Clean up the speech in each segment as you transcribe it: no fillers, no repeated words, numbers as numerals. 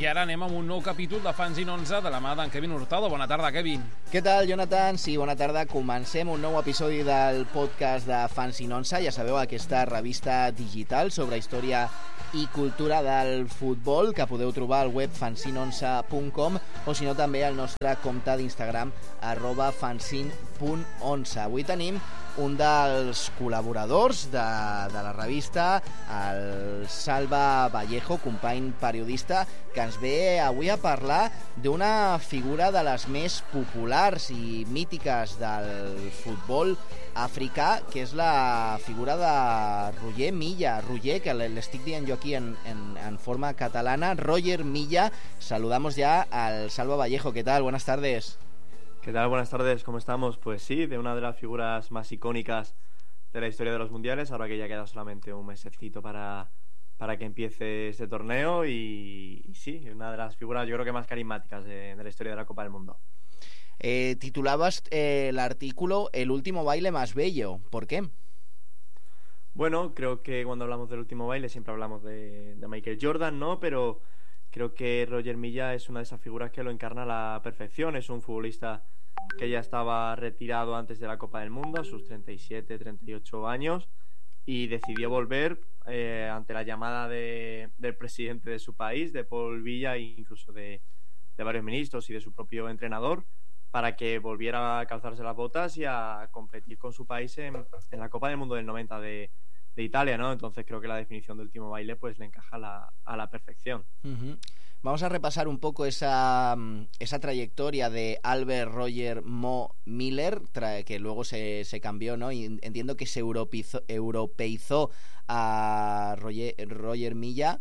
I ara anem amb un nou capítol de Fanzine 11 de la mà d'en Kevin Hurtado. Bona tarda, Kevin. Què tal, Jonathan? Sí, bona tarda. Comencem un nou episodi del podcast de Fanzine 11. Ja sabeu, aquesta revista digital sobre història i cultura del futbol que podeu trobar al web fanzine11.com o si no també al nostre compte d'Instagram @fanzine.11. Avui tenim un dels col·laboradors de la revista, el Salva Vallejo, company periodista, que ens ve avui a parlar d'una figura de les més populars i mítiques del futbol africà, que és la figura de Roger Milla. Roger, que l'estic dient jo aquí en forma catalana, Roger Milla. Saludamos ya al Salva Vallejo. ¿Qué tal? Buenas tardes. ¿Qué tal? Buenas tardes, ¿cómo estamos? Pues sí, de una de las figuras más icónicas de la historia de los mundiales, ahora que ya queda solamente un mesecito para que empiece este torneo y sí, una de las figuras yo creo que más carismáticas de la historia de la Copa del Mundo. Titulabas el artículo El último baile más bello. ¿Por qué? Bueno, creo que cuando hablamos del último baile siempre hablamos de Michael Jordan, ¿no? Pero creo que Roger Milla es una de esas figuras que lo encarna a la perfección. Es un futbolista que ya estaba retirado antes de la Copa del Mundo, a sus 37, 38 años, y decidió volver ante la llamada del presidente de su país, de Paul Villa, e incluso de varios ministros y de su propio entrenador, para que volviera a calzarse las botas y a competir con su país en la Copa del Mundo del 90 de Italia, ¿no? Entonces creo que la definición de último baile pues le encaja a la perfección. Uh-huh. Vamos a repasar un poco esa trayectoria de Albert Roger Mo Miller, que luego se cambió, ¿no? Y entiendo que se europeizó a Roger Milla.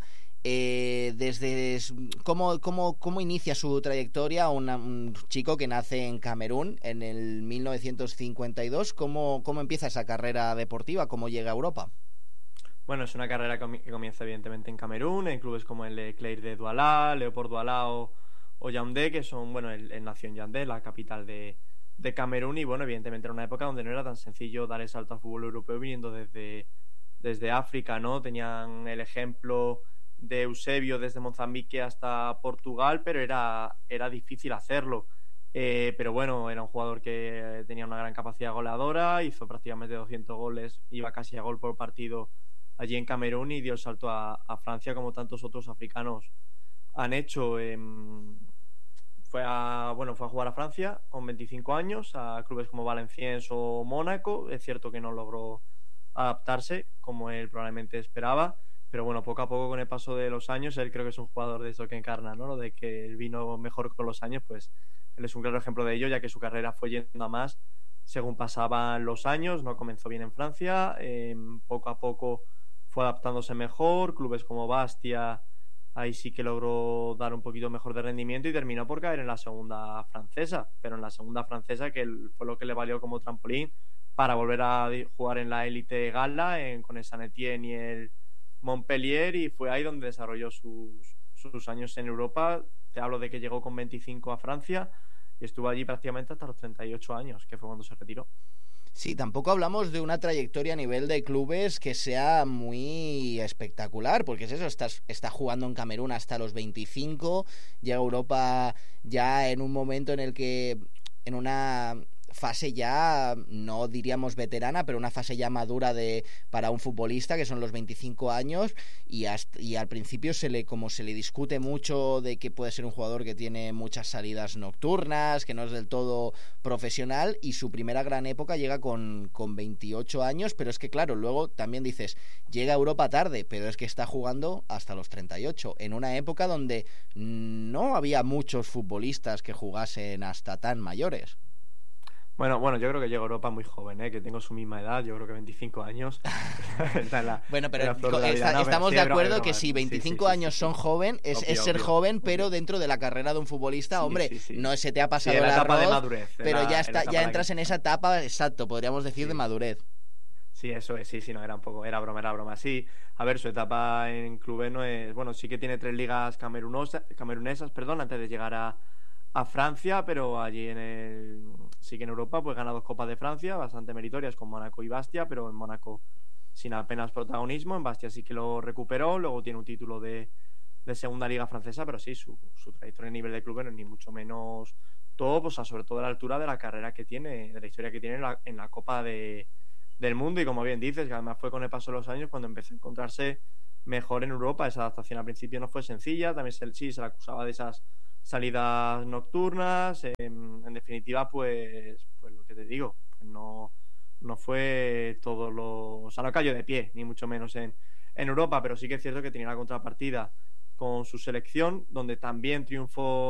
¿Cómo inicia su trayectoria un chico que nace en Camerún en el 1952? ¿Cómo empieza esa carrera deportiva? ¿Cómo llega a Europa? Bueno, es una carrera que comienza evidentemente en Camerún, en clubes como el Eclair de Douala, Leopold Douala o Yaoundé, que son, bueno, él nació en Yaoundé, la capital de Camerún, y bueno, evidentemente era una época donde no era tan sencillo dar el salto al fútbol europeo viniendo desde África, ¿no? Tenían el ejemplo de Eusebio desde Mozambique hasta Portugal, pero era difícil hacerlo. Pero bueno, era un jugador que tenía una gran capacidad goleadora, hizo prácticamente 200 goles, iba casi a gol por partido allí en Camerún y dio el salto a Francia como tantos otros africanos han hecho. Fue a jugar a Francia con 25 años, a clubes como Valenciennes o Mónaco. Es cierto que no logró adaptarse como él probablemente esperaba, pero bueno, poco a poco con el paso de los años, él creo que es un jugador de eso que encarna, ¿no? Lo de que él vino mejor con los años, pues él es un claro ejemplo de ello, ya que su carrera fue yendo a más según pasaban los años. No comenzó bien en Francia, poco a poco fue adaptándose mejor, clubes como Bastia, ahí sí que logró dar un poquito mejor de rendimiento y terminó por caer en la segunda francesa, pero en la segunda francesa que fue lo que le valió como trampolín para volver a jugar en la élite gala, con el Saint-Étienne y el Montpellier, y fue ahí donde desarrolló sus años en Europa. Te hablo de que llegó con 25 a Francia y estuvo allí prácticamente hasta los 38 años, que fue cuando se retiró. Sí, tampoco hablamos de una trayectoria a nivel de clubes que sea muy espectacular, porque es eso, está jugando en Camerún hasta los 25, llega a Europa ya en un momento en el que, en una fase ya, no diríamos veterana, pero una fase ya madura para un futbolista, que son los 25 años, y al principio como se le discute mucho de que puede ser un jugador que tiene muchas salidas nocturnas, que no es del todo profesional, y su primera gran época llega con 28 años, pero es que claro, luego también dices, llega a Europa tarde, pero es que está jugando hasta los 38, en una época donde no había muchos futbolistas que jugasen hasta tan mayores. Bueno, yo creo que llegó a Europa muy joven, que tengo su misma edad, yo creo que 25 años. Bueno, pero estamos de acuerdo que si 25 años son joven, es ser joven, pero dentro de la carrera de un futbolista, hombre, no se te ha pasado el etapa arroz, de madurez, pero ya entras en esa etapa, exacto, podríamos decir, de madurez. Sí, eso es, sí, no, era broma. Sí, a ver, su etapa en clubes no es... Bueno, sí que tiene 3 ligas camerunesas, antes de llegar a Francia, pero allí sí que en Europa pues gana 2 Copas de Francia bastante meritorias con Mónaco y Bastia, pero en Mónaco sin apenas protagonismo. En Bastia sí que lo recuperó, luego tiene un título de segunda liga francesa, pero sí, su trayectoria a nivel de clubes no es ni mucho menos top, o sea, sobre todo a la altura de la carrera que tiene, de la historia que tiene en la Copa del Mundo, y como bien dices, que además fue con el paso de los años cuando empezó a encontrarse mejor en Europa. Esa adaptación al principio no fue sencilla, también se le acusaba de esas salidas nocturnas, en definitiva, pues lo que te digo, pues no fue todo o sea, no cayó de pie, ni mucho menos en Europa, pero sí que es cierto que tenía la contrapartida con su selección, donde también triunfó